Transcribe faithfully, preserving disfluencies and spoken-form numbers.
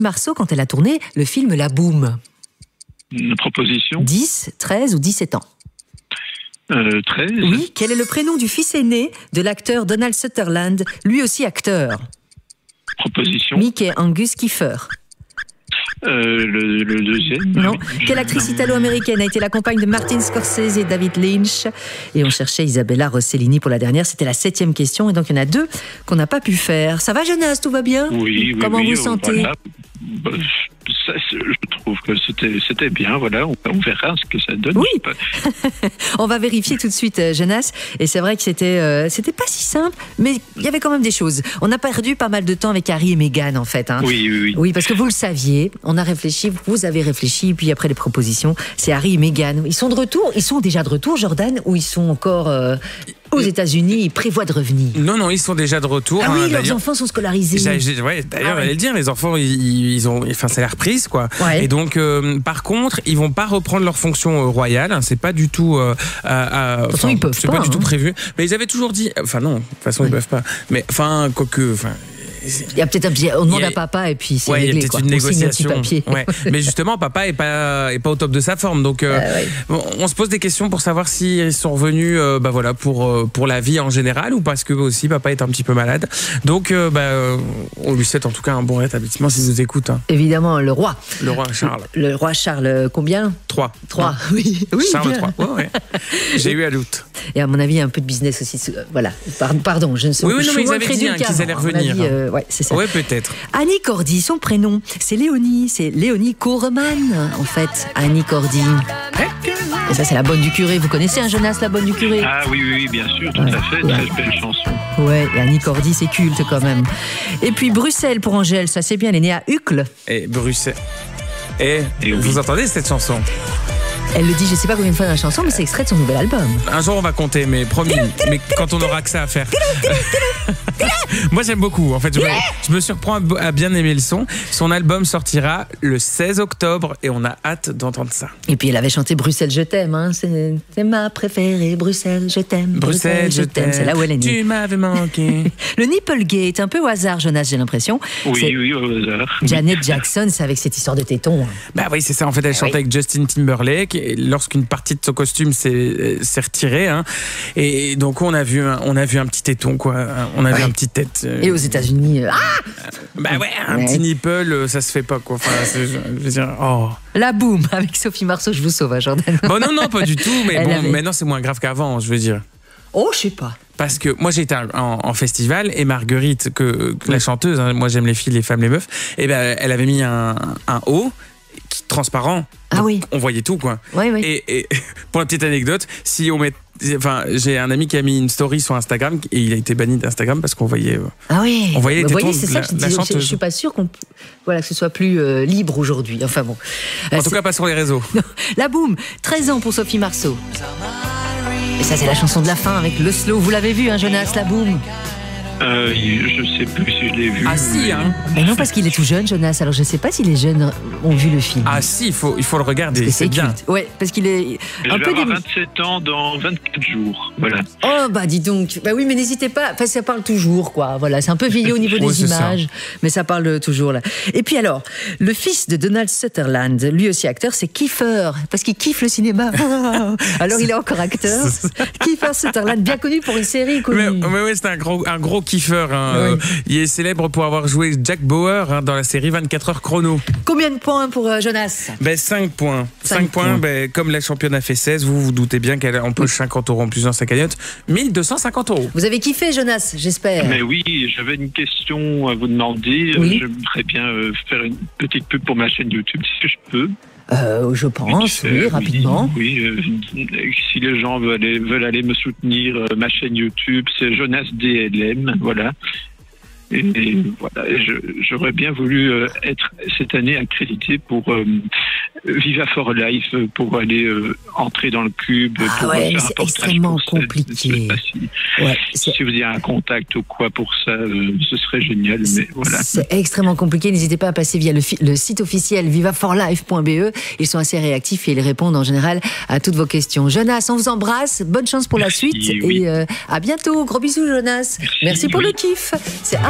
Marceau quand elle a tourné le film La Boum? Une proposition. dix, treize ou dix-sept ans? Euh, treize. Oui, quel est le prénom du fils aîné de l'acteur Donald Sutherland, lui aussi acteur? Proposition. Mickey Angus Kiefer. Euh, le, le deuxième. Non. Oui. Quelle actrice italo-américaine a été la compagne de Martin Scorsese et David Lynch? Et on cherchait Isabella Rossellini pour la dernière. C'était la septième question. Et donc, il y en a deux qu'on n'a pas pu faire. Ça va, Jonas? Tout va bien? Oui, oui. Comment oui, vous sentez? Voilà. Bah, ça, je trouve que c'était, c'était bien. Voilà, on, on verra ce que ça donne. Oui. On va vérifier tout de suite, euh, Jonas. Et c'est vrai que c'était, euh, c'était pas si simple, mais il y avait quand même des choses. On a perdu pas mal de temps avec Harry et Meghan, en fait. Hein. Oui, oui, oui. Oui, parce que vous le saviez. On a réfléchi, vous avez réfléchi, puis après les propositions, c'est Harry et Meghan. Ils sont de retour. Ils sont déjà de retour, Jordan, ou ils sont encore euh, aux États-Unis? Ils prévoient de revenir. Non, non, ils sont déjà de retour. Ah oui, hein, leurs enfants sont scolarisés. J'ai, j'ai, ouais, d'ailleurs, Ah ouais. j'allais le dire, les enfants, ils, ils ont, enfin, c'est la reprise, quoi. Ouais. Et donc, euh, par contre, ils vont pas reprendre leur fonction euh, royale. Hein, c'est pas du tout. Euh, euh, De toute façon, ils peuvent c'est pas, pas du tout hein. prévu. Mais ils avaient toujours dit. Enfin non, de toute façon, Ouais. ils peuvent pas. Mais enfin, quoique, enfin. Il y a peut-être un petit... On demande Il y a- à papa et puis c'est Ouais, il y a réglé. peut-être Quoi. une On signe un petit négociation. papier. Ouais. Mais justement, papa est pas est pas au top de sa forme. Donc, euh, Ah ouais. bon, on se pose des questions pour savoir s'ils sont revenus, euh, bah voilà, pour euh, pour la vie en général ou parce que aussi papa est un petit peu malade. Donc, euh, bah, euh, on lui souhaite en tout cas un bon rétablissement s'il nous écoute. Hein. Évidemment, le roi. Le roi Charles. Le roi Charles, euh, combien? trois. Trois. Oui, oui. Charles bien. trois. Ouais, ouais. J'ai eu à doute. Et à mon avis, il y a un peu de business aussi. euh, Voilà. Pardon, pardon je ne sais Oui, oui, je non, suis mais ils moins avaient dit, crédule hein, qu'ils qu'avant, allaient à mon revenir, avis, hein. euh, ouais, c'est ça. Ouais, peut-être. Annie Cordy, son prénom, c'est Léonie. C'est Léonie Courman, en fait. Annie Cordy. Et ça, c'est la bonne du curé. Vous connaissez un Jonas, la bonne du curé? Ah oui, oui, oui, bien sûr, tout Ouais. à fait. Ouais. Très belle chanson. Ouais, et Annie Cordy, c'est culte quand même. Et puis Bruxelles pour Angèle, ça c'est bien. Elle est née à Uccle. Et Bruxelles. Et, Et oui. vous entendez cette chanson? Elle le dit, je sais pas combien de fois dans la chanson, mais c'est extrait de son nouvel album. Un jour on va compter, mais promis. Mais quand on aura que ça à faire. Moi j'aime beaucoup. En fait, je me, je me surprends à, à bien aimer le son. Son album sortira le seize octobre et on a hâte d'entendre ça. Et puis elle avait chanté Bruxelles, je t'aime. Hein. C'est, c'est ma préférée, Bruxelles, je t'aime. Bruxelles, je t'aime. C'est là où elle est née. Tu m'avais manqué. Le Nipplegate, un peu au hasard, Jonas, j'ai l'impression. Oui, C'est oui, au hasard. Janet Jackson, c'est avec cette histoire de tétons. hein. Bah oui, c'est ça. En fait, elle chantait oui. avec Justin Timberlake. Et lorsqu'une partie de son costume s'est, s'est retirée, hein, et donc on a vu, un, on a vu un petit téton, quoi. On a Ouais. vu un petit tête. euh, Et aux États-Unis, euh, ah, Bah ouais, un Ouais. petit nipple, euh, ça se fait pas, quoi. Enfin, c'est- je veux dire, oh. la boum avec Sophie Marceau, je vous sauve, hein, Jordan. Bon, non, non, pas du tout. Mais Elle bon, avait- maintenant c'est moins grave qu'avant, je veux dire. Oh, je sais pas. Parce que moi j'ai été en, en festival et Marguerite, que, que la chanteuse, hein, moi j'aime les filles, les femmes, les meufs, et ben elle avait mis un, un haut qui, transparent. Ah Donc, oui. On voyait tout, quoi. Oui, oui. Et, et pour la petite anecdote, si on met, enfin j'ai un ami qui a mis une story sur Instagram et il a été banni d'Instagram parce qu'on voyait. euh, Ah oui. On voyait les Vous voyez, tétons c'est de ça la- que je la dis. Je, chanteuse. je suis pas sûre qu'on, voilà, que ce soit plus euh, libre aujourd'hui. Enfin bon. En Euh, tout c'est- cas, pas sur les réseaux. La boum, treize ans pour Sophie Marceau. Et ça, c'est la chanson de la fin avec le slow. Vous l'avez vu, hein, Jonas, la boum? Euh, je sais plus si je l'ai vu. Ah si, hein. Mais non, parce qu'il est tout jeune, Jonas. Alors, je sais pas si les jeunes ont vu le film. Ah si, il faut, il faut le regarder, Parce que c'est bien. culte. Ouais, parce qu'il est Je un vais peu avoir démis. vingt-sept ans dans vingt-quatre jours. Voilà. Oh, bah dis donc. Bah oui, mais n'hésitez pas. Enfin, ça parle toujours, quoi. Voilà, c'est un peu vieilli au niveau des Ouais, c'est ça. images, mais ça parle toujours, là. Et puis alors, le fils de Donald Sutherland, lui aussi acteur, c'est Kiefer, parce qu'il kiffe le cinéma. Alors, il est encore acteur. Kiefer Sutherland, bien connu pour une série connue. Mais, mais ouais, c'est un gros, un gros kiffeur. Hein. Oui. Euh, il est célèbre pour avoir joué Jack Bauer hein, dans la série vingt-quatre heures chrono. Combien de points pour euh, Jonas? Ben, cinq points. Cinq cinq points, points. ben, comme la championne a fait seize, vous vous doutez bien qu'elle empoche cinquante euros en plus dans sa cagnotte. mille deux cent cinquante euros. Vous avez kiffé, Jonas, j'espère. Mais oui, j'avais une question à vous demander. Oui. J'aimerais bien euh, faire une petite pub pour ma chaîne YouTube, si je peux. Euh, je pense, oui, Euh, rapidement. Oui, euh, si les gens veulent aller, veulent aller me soutenir, euh, ma chaîne YouTube, c'est Jonas D L M, voilà. Et, et voilà, et je- j'aurais bien voulu euh, être cette année accrédité pour euh, Viva for Life, euh, pour aller euh, entrer dans le cube, Ah pour ouais, faire mais un c'est reportage extrêmement pour ça. compliqué. Je sais pas si, Ouais, c'est- si vous avez un contact ou quoi pour ça, euh, ce serait génial, mais voilà. C'est extrêmement compliqué. N'hésitez pas à passer via le, fi- le site officiel viva for life point b e. Ils sont assez réactifs et ils répondent en général à toutes vos questions. Jonas, on vous embrasse. Bonne chance pour Merci, la suite. oui. Et euh, à bientôt. Gros bisous, Jonas. Merci, Merci, pour oui. le kiff. C'est